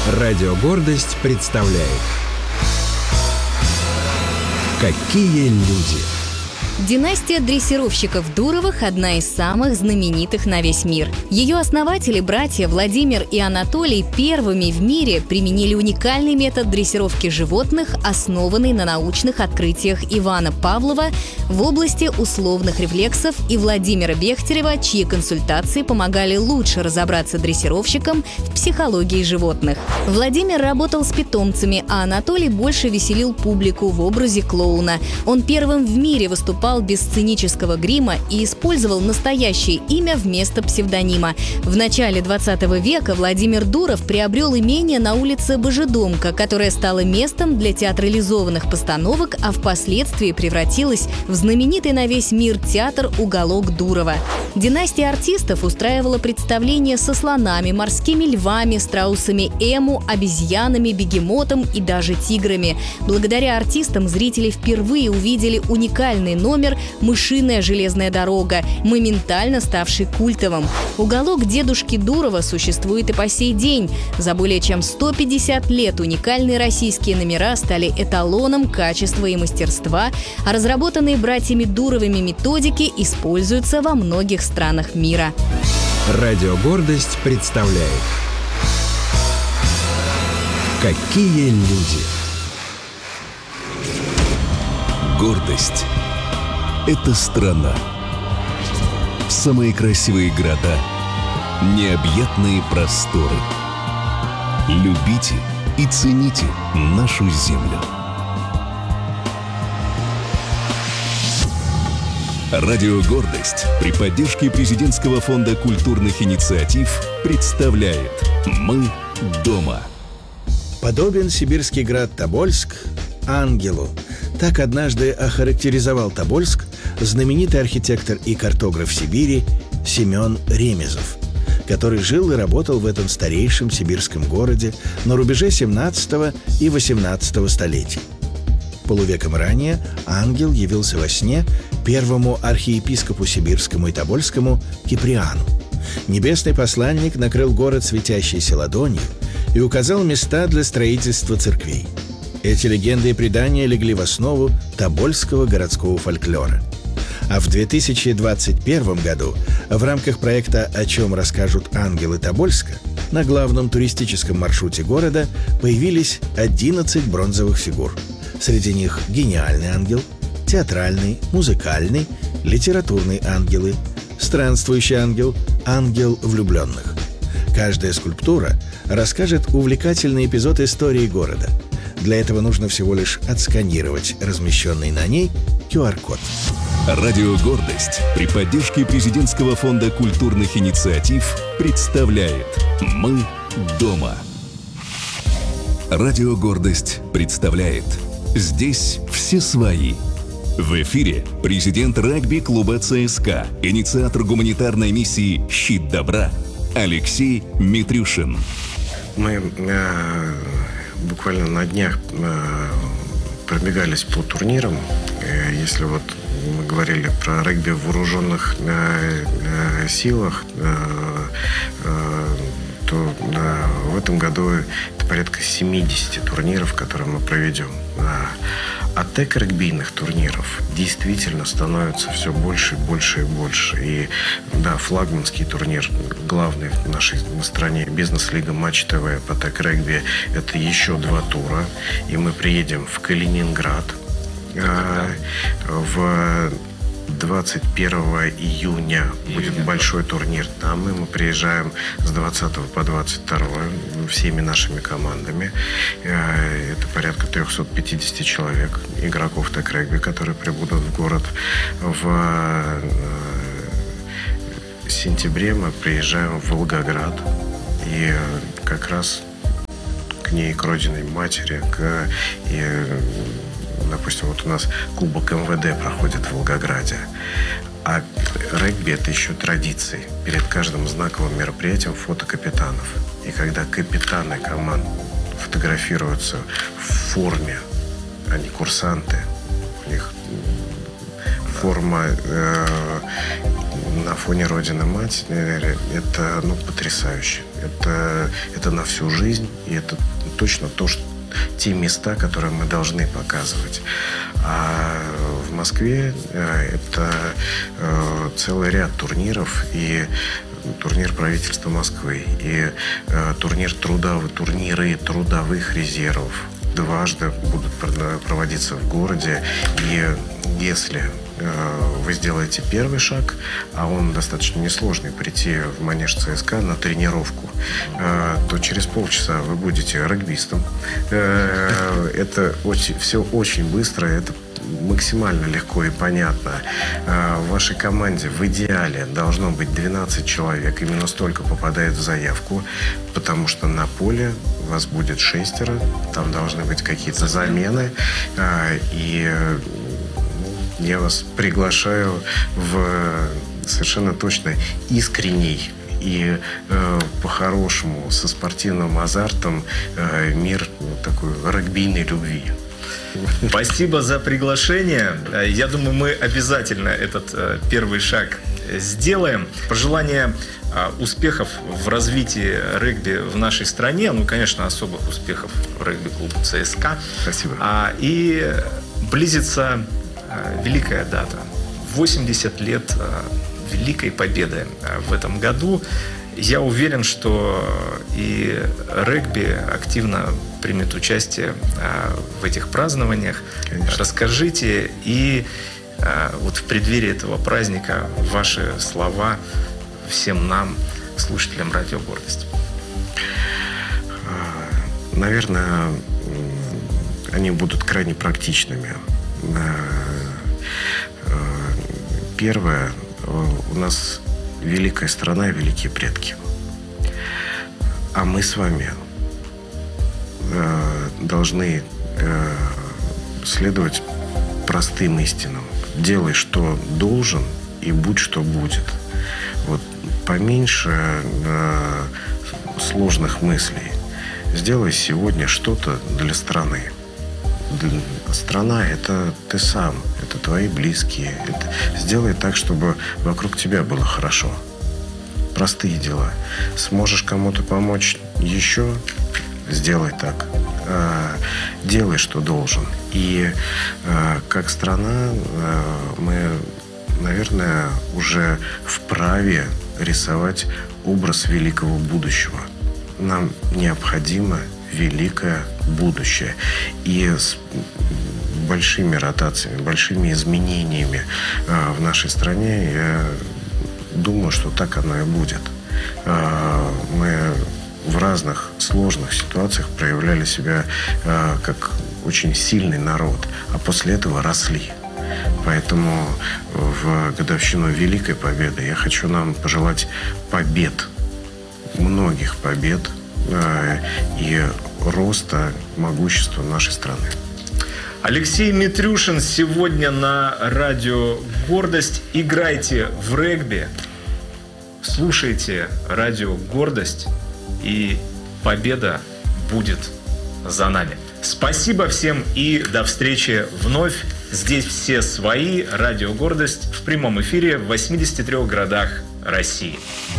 Радио «Гордость» представляет «Какие люди». Династия дрессировщиков Дуровых – одна из самых знаменитых на весь мир. Ее основатели, братья Владимир и Анатолий, первыми в мире применили уникальный метод дрессировки животных, основанный на научных открытиях Ивана Павлова в области условных рефлексов, и Владимира Бехтерева, чьи консультации помогали лучше разобраться дрессировщикам в психологии животных. Владимир работал с питомцами, а Анатолий больше веселил публику в образе клоуна. Он первым в мире выступал без сценического грима и использовал настоящее имя вместо псевдонима. В начале 20 века Владимир Дуров приобрел имение на улице Божедомка, которое стало местом для театрализованных постановок, а впоследствии превратилось в знаменитый на весь мир театр «Уголок Дурова». Династия артистов устраивала представления со слонами, морскими львами, страусами эму, обезьянами, бегемотом и даже тиграми. Благодаря артистам зрители впервые увидели уникальный номер «Мышиная железная дорога», моментально ставший культовым. «Уголок дедушки Дурова» существует и по сей день. За более чем 150 лет уникальные российские номера стали эталоном качества и мастерства, а разработанные братьями Дуровыми методики используются во многих странах мира. Радио «Гордость» представляет «Какие люди». Гордость — это страна. Самые красивые города, необъятные просторы. Любите и цените нашу землю. Радио «Гордость» при поддержке Президентского фонда культурных инициатив представляет «Мы дома». Подобен сибирский град Тобольск ангелу. Так однажды охарактеризовал Тобольск знаменитый архитектор и картограф Сибири Семен Ремезов, который жил и работал в этом старейшем сибирском городе на рубеже 17 и 18 столетий. Полувеком ранее ангел явился во сне первому архиепископу сибирскому и тобольскому Киприану. Небесный посланник накрыл город светящейся ладонью и указал места для строительства церквей. Эти легенды и предания легли в основу тобольского городского фольклора. А в 2021 году в рамках проекта «О чем расскажут ангелы Тобольска» на главном туристическом маршруте города появились 11 бронзовых фигур. Среди них гениальный ангел, театральный, музыкальный, литературный ангелы, странствующий ангел, ангел влюбленных. Каждая скульптура расскажет увлекательный эпизод истории города. Для этого нужно всего лишь отсканировать размещенный на ней QR-код. Радио «Гордость» при поддержке Президентского фонда культурных инициатив представляет «Мы дома». Радио «Гордость» представляет «Здесь все свои». В эфире президент регби-клуба ЦСКА, инициатор гуманитарной миссии «Щит добра» Алексей Митрюшин. Мы буквально на днях пробегались по турнирам. Если вот мы говорили про регби в вооруженных силах, то в этом году это порядка 70 турниров, которые мы проведем. А регбийных турниров действительно становится все больше и больше и больше. И да, флагманский турнир, главный в нашей стране, бизнес-лига Матч ТВ по регби, это еще 2 тура. И мы приедем в Калининград в 21 июня будет большой турнир там, и мы приезжаем с 20 по 22 всеми нашими командами. Это порядка 350 человек, игроков регби, которые прибудут в город. В сентябре мы приезжаем в Волгоград, и как раз к ней, к родиной матери, допустим, вот у нас Кубок МВД проходит в Волгограде. А регби – это еще традиции. Перед каждым знаковым мероприятием фото капитанов. И когда капитаны команд фотографируются в форме, а не курсанты, у них форма на фоне Родины Матери, это потрясающе. Это на всю жизнь, и это точно те места, которые мы должны показывать. А в Москве это целый ряд турниров, и турнир правительства Москвы, и турниры трудовых резервов дважды будут проводиться в городе. И если вы сделаете первый шаг, а он достаточно несложный, прийти в манеж ЦСКА на тренировку, то через полчаса вы будете регбистом. Это все очень быстро, это максимально легко и понятно. В вашей команде в идеале должно быть 12 человек. Именно столько попадает в заявку, потому что на поле вас будет 6. Там должны быть какие-то замены. И я вас приглашаю в совершенно точно искренний и по-хорошему, со спортивным азартом мир такой регбийной любви. Спасибо за приглашение. Я думаю, мы обязательно этот первый шаг сделаем. Пожелания успехов в развитии регби в нашей стране. Ну, конечно, особых успехов в регби-клубе ЦСКА. Спасибо. И близится великая дата. 80 лет Великой Победы в этом году. Я уверен, что и регби активно примет участие в этих празднованиях. Конечно. Расскажите, и вот в преддверии этого праздника, ваши слова всем нам, слушателям «Радио Гордость». Наверное, они будут крайне практичными. Первое, у нас великая страна и великие предки. А мы с вами должны следовать простым истинам. Делай, что должен, и будь, что будет. Вот поменьше сложных мыслей. Сделай сегодня что-то для страны. Страна – это ты сам, это твои близкие. Сделай так, чтобы вокруг тебя было хорошо. Простые дела. Сможешь кому-то помочь еще – сделай так. Делай, что должен. И как страна мы, наверное, уже вправе рисовать образ великого будущего. Нам необходимо великое будущее. И с большими ротациями, большими изменениями в нашей стране, я думаю, что так оно и будет. Мы в разных сложных ситуациях проявляли себя как очень сильный народ, а после этого росли. Поэтому в годовщину Великой Победы я хочу нам пожелать побед, многих побед и роста могущества нашей страны. Алексей Митрюшин сегодня на радио «Гордость». Играйте в регби, слушайте радио «Гордость», и победа будет за нами. Спасибо всем и до встречи вновь. Здесь все свои. Радио «Гордость» в прямом эфире в 83 городах России.